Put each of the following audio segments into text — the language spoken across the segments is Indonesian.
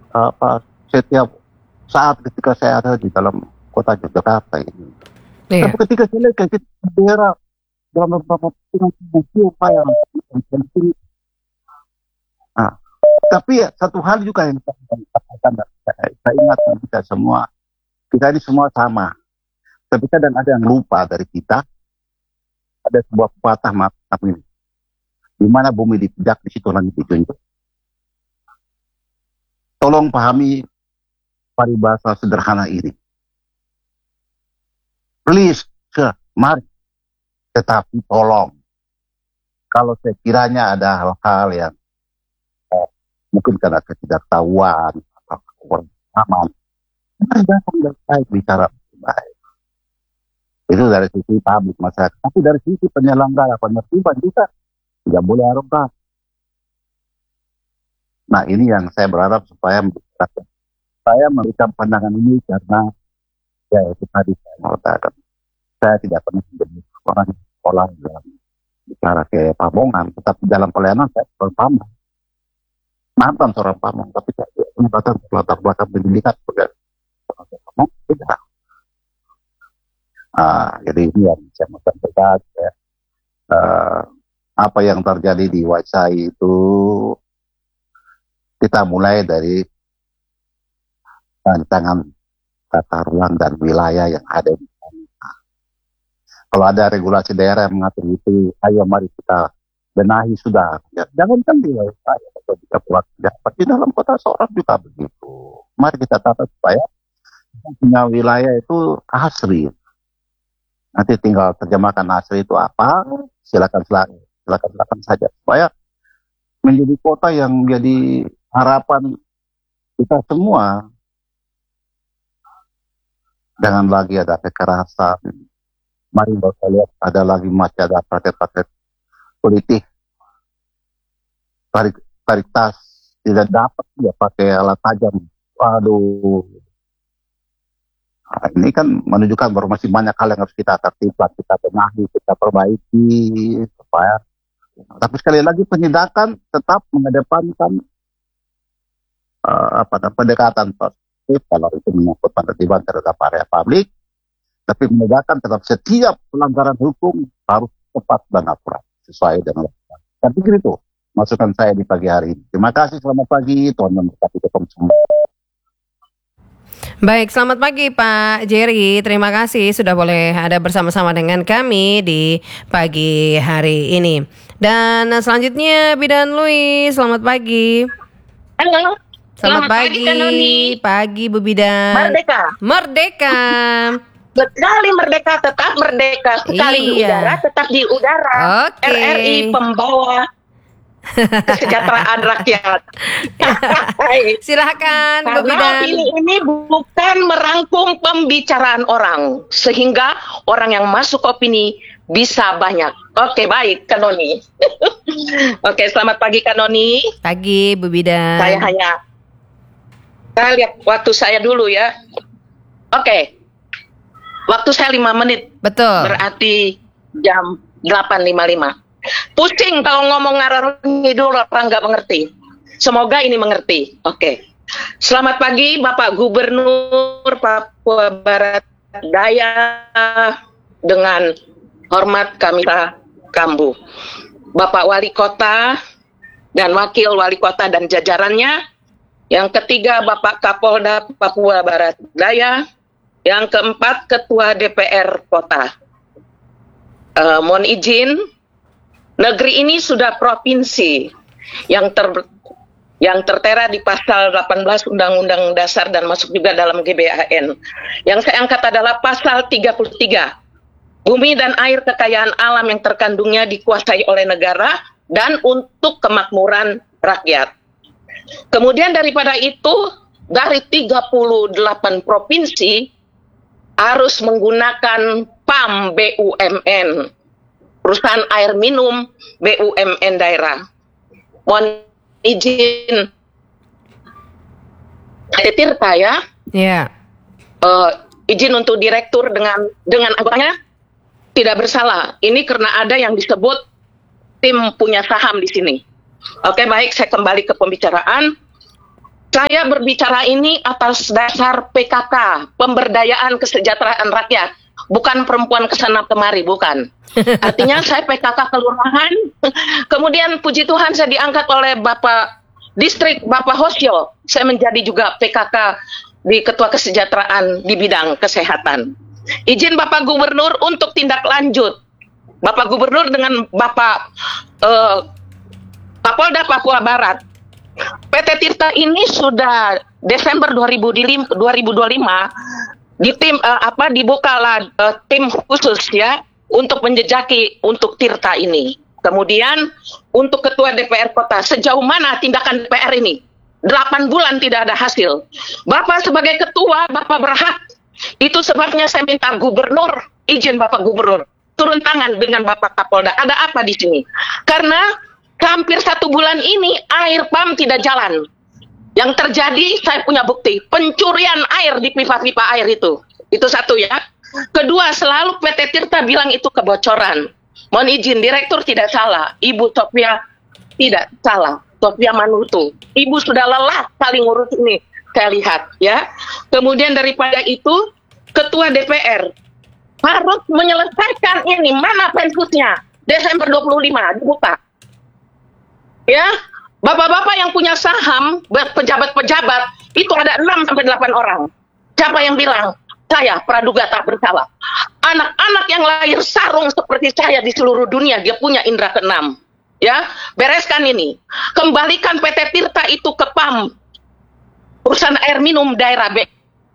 apa setiap saat ketika saya ada di dalam kota Yogyakarta ini. Iya. Tapi ketika saya lihat kayak daerah dalam beberapa bukti upaya, nah, tapi ya, satu hal juga yang saya ingat kita semua, kita ini semua sama. Tapi kadang ada yang lupa dari kita. Ada sebuah pepatah maaf ini, di mana bumi dipijak di situ langit ditunjuk. Tolong pahami paribasa sederhana ini. Please, mari. Tetapi tolong, kalau sekiranya ada hal-hal yang mungkin karena ketidaktahuan atau kurang aman, mari datang dengan baik, bicara baik. Itu dari sisi publik masyarakat. Tapi dari sisi penyelenggara penertiban juga tidak boleh arogan. Nah, ini yang saya berharap supaya saya memberikan pandangan ini karena ya itu tadi saya mengatakan saya tidak pernah menjadi orang sekolah dalam bicara ke Pamongan, tetapi dalam pelayanan saya seorang Pamong, mantan seorang Pamong, tapi saya punya latar belakang pendidikan sebagai Pamong tidak. Jadi ini yang saya mau sampaikan ya. Apa yang terjadi di Waisai itu kita mulai dari tantangan tata ruang dan wilayah yang ada di sana. Kalau ada regulasi daerah yang mengatur itu, ayo mari kita benahi sudah. Ya, jangan kan di Waisai atau di Kabupaten, tapi dalam kota Sorong juga begitu. Mari kita tata supaya punya wilayah itu asri. Nanti tinggal terjemahkan asli itu apa, silakan saja supaya menjadi kota yang menjadi harapan kita semua. Jangan lagi ada kekerasan. Mari kita lihat ada lagi masih ada praktek-praktek politik, tarik tas tidak dapat ya pakai alat tajam. Waduh. Nah, ini kan menunjukkan bahwa masih banyak hal yang harus kita tertibkan, kita benahi, kita perbaiki supaya. Tapi sekali lagi penindakan tetap mengedepankan pendekatan positif kalau itu menyangkut penertiban terhadap area publik. Tapi penindakan tetap setiap pelanggaran hukum harus tepat dan akurat sesuai dengan. Saya pikir itu masukan saya di pagi hari ini. Terima kasih, selamat pagi, Tuhan memberkati kita semua. Baik, selamat pagi Pak Jerry. Terima kasih sudah boleh ada bersama-sama dengan kami di pagi hari ini. Dan selanjutnya Bidan Louis, selamat pagi. Halo. Selamat pagi. Pagi Bu Bidan. Merdeka. Sekali merdeka, tetap merdeka. Sekali di udara, tetap di udara. Oke. RRI pembawa kesejahteraan rakyat. Silakan Bu Bidan. Karena ini bukan merangkum pembicaraan orang, sehingga orang yang masuk opini bisa banyak. Oke, baik, Kanoni. Oke, selamat pagi Kanoni. Pagi Bu Bidan. Saya lihat waktu saya dulu ya. Oke. Waktu saya 5 menit. Betul. Berarti jam 8.55. Pusing kalau ngomong ngarang ngidul orang nggak mengerti. Semoga ini mengerti. Oke. Selamat pagi Bapak Gubernur Papua Barat Daya, dengan hormat kami Kambu. Bapak Wali Kota dan Wakil Wali Kota dan jajarannya. Yang ketiga Bapak Kapolda Papua Barat Daya. Yang keempat Ketua DPR Kota. Mohon izin, negeri ini sudah provinsi yang tertera di pasal 18 Undang-Undang Dasar dan masuk juga dalam GBHN. Yang saya angkat adalah pasal 33. Bumi dan air kekayaan alam yang terkandungnya dikuasai oleh negara dan untuk kemakmuran rakyat. Kemudian daripada itu, dari 38 provinsi harus menggunakan PAM BUMN, perusahaan air minum BUMN daerah. Mohon izin Tirta ya. Iya. Izin untuk direktur dengan anggotanya tidak bersalah. Ini karena ada yang disebut tim punya saham di sini. Oke, baik, saya kembali ke pembicaraan. Saya berbicara ini atas dasar PKK, pemberdayaan kesejahteraan rakyat, bukan perempuan kesana kemari, bukan. Artinya saya PKK kelurahan, kemudian puji Tuhan saya diangkat oleh Bapak Distrik, Bapak Hosyo. Saya menjadi juga PKK di Ketua Kesejahteraan di bidang kesehatan. Izin Bapak Gubernur untuk tindak lanjut. Bapak Gubernur dengan Bapak Kapolda Papua Barat. PT Tirta ini sudah Desember 2025 dibukalah tim khusus ya untuk menjejaki untuk Tirta ini. Kemudian untuk Ketua DPR Kota, sejauh mana tindakan DPR ini? 8 bulan tidak ada hasil. Bapak sebagai ketua, Bapak berhak. Itu sebabnya saya minta Gubernur, izin Bapak Gubernur, turun tangan dengan Bapak Kapolda. Ada apa di sini? Karena hampir 1 bulan ini air PAM tidak jalan. Yang terjadi, saya punya bukti, pencurian air di pipa-pipa air itu. Itu satu ya. Kedua, selalu PT Tirta bilang itu kebocoran. Mohon izin, direktur tidak salah. Ibu Sofia tidak salah. Sofia Manutu. Ibu sudah lelah saling ngurus ini. Saya lihat ya. Kemudian daripada itu, Ketua DPR harus menyelesaikan ini. Mana pensusnya? Desember 25 dibuka. Ya, bapak-bapak yang punya saham, pejabat-pejabat, itu ada 6-8 orang. Siapa yang bilang? Saya praduga tak bersalah. Anak-anak yang lahir sarung seperti saya di seluruh dunia, dia punya indera keenam. Ya, bereskan ini. Kembalikan PT Tirta itu ke PAM. Perusahaan air minum daerah B.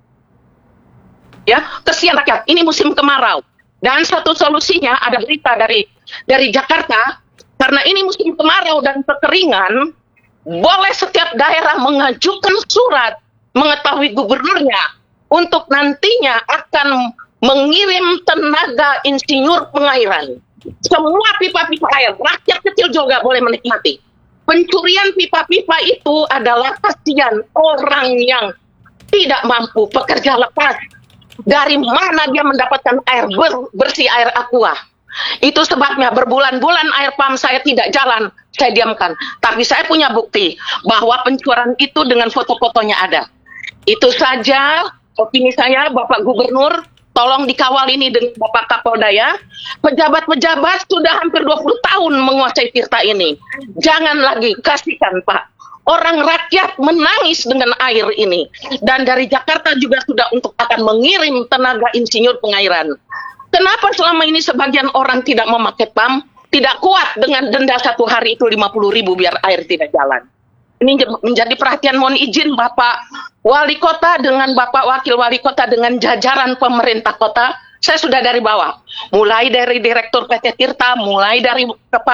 Ya, kesian rakyat. Ini musim kemarau. Dan satu solusinya ada berita dari Jakarta. Karena ini musim kemarau dan kekeringan, boleh setiap daerah mengajukan surat mengetahui gubernurnya untuk nantinya akan mengirim tenaga insinyur pengairan. Semua pipa-pipa air, rakyat kecil juga boleh menikmati. Pencurian pipa-pipa itu adalah kasihan orang yang tidak mampu, pekerja lepas. Dari mana dia mendapatkan air bersih, air aqua? Itu sebabnya berbulan-bulan air PAM saya tidak jalan, saya diamkan. Tapi saya punya bukti bahwa pencurian itu dengan foto-fotonya ada. Itu saja opini saya, Bapak Gubernur, tolong dikawal ini dengan Bapak Kapolda ya. Pejabat-pejabat sudah hampir 20 tahun menguasai Tirta ini. Jangan lagi, kasihkan Pak. Orang rakyat menangis dengan air ini. Dan dari Jakarta juga sudah untuk akan mengirim tenaga insinyur pengairan. Kenapa selama ini sebagian orang tidak memakai PAM, tidak kuat dengan denda 1 hari itu 50.000 biar air tidak jalan. Ini menjadi perhatian, mohon izin Bapak Wali Kota dengan Bapak Wakil Wali Kota dengan jajaran pemerintah kota, saya sudah dari bawah. Mulai dari Direktur PT Tirta, mulai dari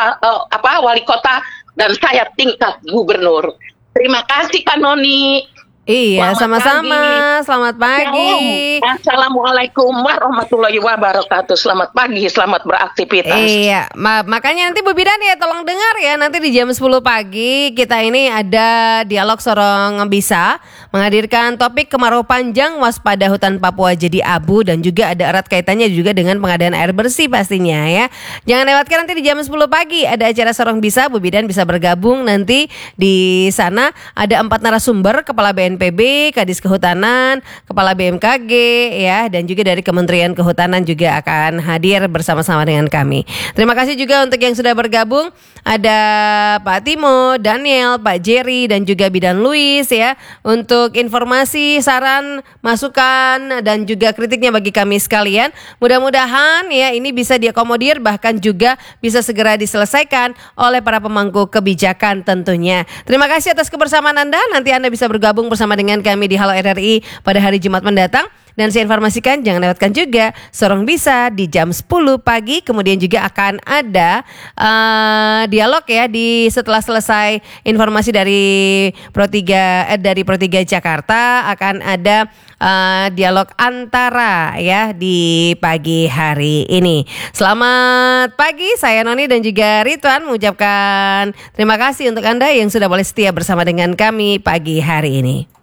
Wali Kota, dan saya tingkat Gubernur. Terima kasih Kanoni. Iya, sama-sama. Selamat pagi. Assalamualaikum warahmatullahi wabarakatuh. Selamat pagi, selamat beraktivitas. Iya, makanya nanti Bu Bidan ya tolong dengar ya. Nanti di jam 10 pagi kita ini ada dialog Sorong Bisa menghadirkan topik kemarau panjang waspada hutan Papua jadi abu, dan juga ada erat kaitannya juga dengan pengadaan air bersih pastinya ya. Jangan lewatkan nanti di jam 10 pagi ada acara Sorong Bisa. Bu Bidan bisa bergabung nanti di sana. Ada 4 narasumber, Kepala BNPB, Kadis Kehutanan, Kepala BMKG ya, dan juga dari Kementerian Kehutanan juga akan hadir bersama-sama dengan kami. Terima kasih juga untuk yang sudah bergabung. Ada Pak Timo, Daniel, Pak Jerry, dan juga Bidan Luis ya, untuk informasi, saran, masukan, dan juga kritiknya bagi kami sekalian. Mudah-mudahan ya ini bisa diakomodir, bahkan juga bisa segera diselesaikan oleh para pemangku kebijakan tentunya. Terima kasih atas kebersamaan Anda. Nanti Anda bisa bergabung bersama dengan kami di Halo RRI pada hari Jumat mendatang. Dan saya informasikan jangan lewatkan juga Sorong Bisa di jam 10 pagi. Kemudian juga akan ada dialog ya setelah selesai informasi dari Pro 3 Jakarta, akan ada dialog antara ya di pagi hari ini. Selamat pagi, saya Noni dan juga Ridwan mengucapkan terima kasih untuk Anda yang sudah boleh setia bersama dengan kami pagi hari ini.